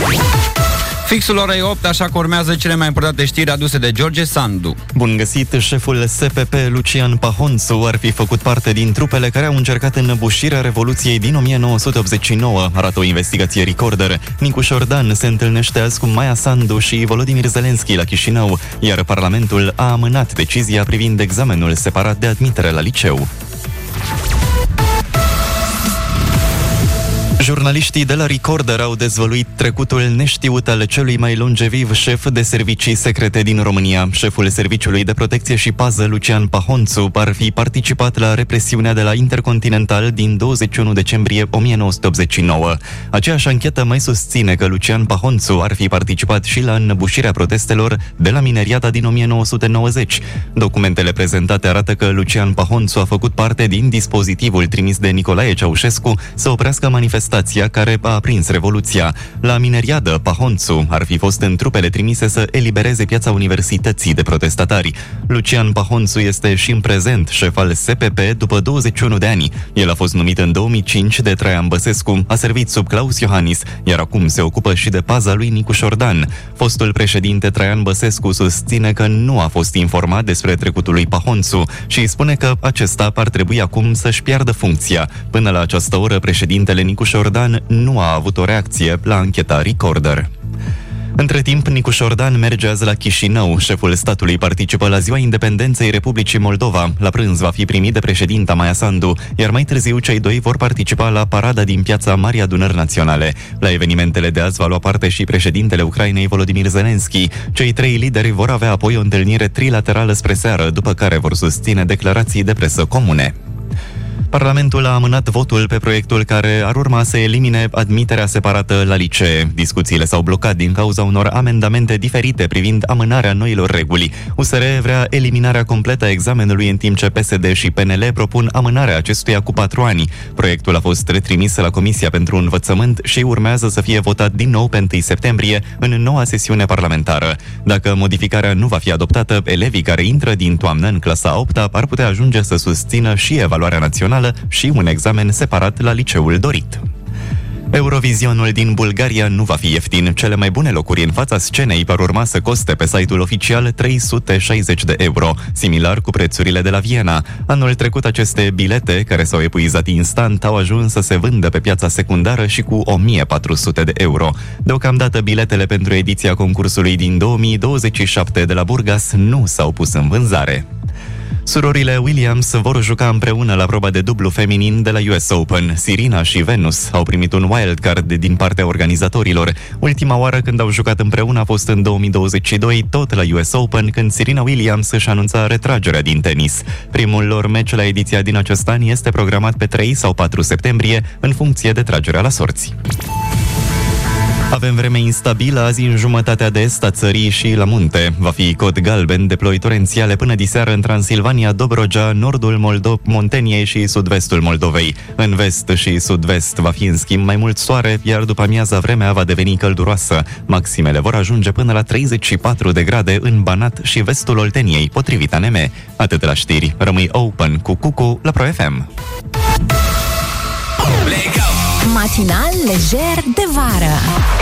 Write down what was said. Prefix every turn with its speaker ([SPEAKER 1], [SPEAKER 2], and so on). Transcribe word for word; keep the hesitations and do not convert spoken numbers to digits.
[SPEAKER 1] Fixul orei opt, așa că urmează cele mai importante știri aduse de George Sandu.
[SPEAKER 2] Bun găsit, șeful S P P Lucian Pahonțu ar fi făcut parte din trupele care au încercat înăbușirea Revoluției din o mie nouă sute optzeci și nouă, arată o investigație Recorder. Nicu Șordan se întâlnește azi cu Maia Sandu și Volodymyr Zelensky la Chișinău, iar Parlamentul a amânat decizia privind examenul separat de admitere la liceu. Jurnaliștii de la Recorder au dezvăluit trecutul neștiut al celui mai longeviv șef de servicii secrete din România. Șeful Serviciului de Protecție și Pază, Lucian Pahonțu, ar fi participat la represiunea de la Intercontinental din douăzeci și unu decembrie o mie nouă sute optzeci și nouă. Aceeași anchetă mai susține că Lucian Pahonțu ar fi participat și la înăbușirea protestelor de la Mineriada din o mie nouă sute nouăzeci. Documentele prezentate arată că Lucian Pahonțu a făcut parte din dispozitivul trimis de Nicolae Ceaușescu să oprească manifestația care a aprins Revoluția. La Mineriadă, Pahonțu ar fi fost în trupele trimise să elibereze piața Universității de protestatari. Lucian Pahonțu este și în prezent șef al S P P după douăzeci și unu de ani. El a fost numit în două mii cinci de Traian Băsescu, a servit sub Claus Iohannis, iar acum se ocupă și de paza lui Nicu Șordan. Fostul președinte Traian Băsescu susține că nu a fost informat despre trecutul lui Pahonțu și spune că acesta ar trebui acum să-și piardă funcția. Până la această oră, președintele Nicu Șordan nu a avut o reacție la ancheta Recorder. Între timp, Nicu Șordan merge azi la Chișinău. Șeful statului participă la Ziua Independenței Republicii Moldova. La prânz va fi primit de președinta Maia Sandu, iar mai târziu cei doi vor participa la parada din piața Marii Adunări Naționale. La evenimentele de azi va lua parte și președintele Ucrainei Volodymyr Zelensky. Cei trei lideri vor avea apoi o întâlnire trilaterală spre seară, după care vor susține declarații de presă comune. Parlamentul a amânat votul pe proiectul care ar urma să elimine admiterea separată la licee. Discuțiile s-au blocat din cauza unor amendamente diferite privind amânarea noilor reguli. U S R vrea eliminarea completă a examenului, în timp ce P S D și P N L propun amânarea acestuia cu patru ani. Proiectul a fost retrimis la Comisia pentru Învățământ și urmează să fie votat din nou pe întâi septembrie în noua sesiune parlamentară. Dacă modificarea nu va fi adoptată, elevii care intră din toamnă în clasa a opta ar putea ajunge să susțină și evaluarea națională și un examen separat la liceul dorit. Eurovizionul din Bulgaria nu va fi ieftin. Cele mai bune locuri în fața scenei par urma să coste pe site-ul oficial trei sute șaizeci de euro, similar cu prețurile de la Viena. Anul trecut aceste bilete, care s-au epuizat instant, au ajuns să se vândă pe piața secundară și cu o mie patru sute de euro. Deocamdată, biletele pentru ediția concursului din două mii douăzeci și șapte de la Burgas nu s-au pus în vânzare. Surorile Williams vor juca împreună la proba de dublu feminin de la U S Open. Serena și Venus au primit un wildcard din partea organizatorilor. Ultima oară când au jucat împreună a fost în două mii douăzeci și doi, tot la U S Open, când Serena Williams își anunța retragerea din tenis. Primul lor meci la ediția din acest an este programat pe trei sau patru septembrie, în funcție de tragerea la sorți. Avem vreme instabilă azi în jumătatea de est a țării și la munte. Va fi cod galben de ploi torențiale până diseară în Transilvania, Dobrogea, nordul Moldo- Monteniei și sud-vestul Moldovei. În vest și sud-vest va fi în schimb mai mult soare, iar după amiaza vremea va deveni călduroasă. Maximele vor ajunge până la treizeci și patru de grade în Banat și vestul Olteniei, potrivit A N M. Atât la știri. Rămâi open cu Cucu la Pro F M.
[SPEAKER 3] Matinal lejer de vară.